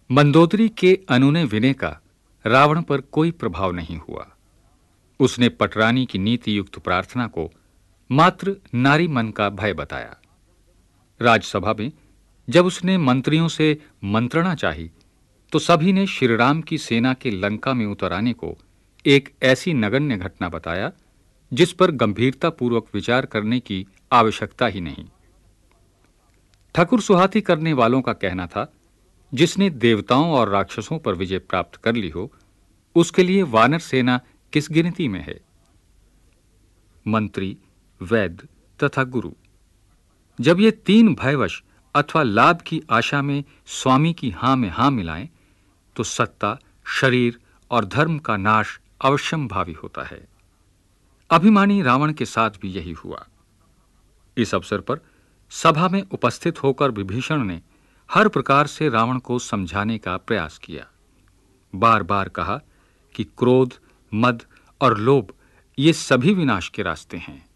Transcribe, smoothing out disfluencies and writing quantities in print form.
मंदोदरी के अनुनय विनय का रावण पर कोई प्रभाव नहीं हुआ। उसने पटरानी की नीति युक्त प्रार्थना को मात्र नारी मन का भय बताया। राजसभा में जब उसने मंत्रियों से मंत्रणा चाही, तो सभी ने श्रीराम की सेना के लंका में उतर आने को एक ऐसी नगण्य घटना बताया जिस पर गंभीरतापूर्वक विचार करने की आवश्यकता ही नहीं। ठकुर सुहाती करने वालों का कहना था, जिसने देवताओं और राक्षसों पर विजय प्राप्त कर ली हो, उसके लिए वानर सेना किस गिनती में है। मंत्री, वैद्य तथा गुरु, जब ये तीन भयवश अथवा लाभ की आशा में स्वामी की हां में हां मिलाएं, तो सत्ता, शरीर और धर्म का नाश अवश्यंभावी होता है। अभिमानी रावण के साथ भी यही हुआ। इस अवसर पर सभा में उपस्थित होकर विभीषण ने हर प्रकार से रावण को समझाने का प्रयास किया। बार-बार कहा कि क्रोध, मद और लोभ ये सभी विनाश के रास्ते हैं।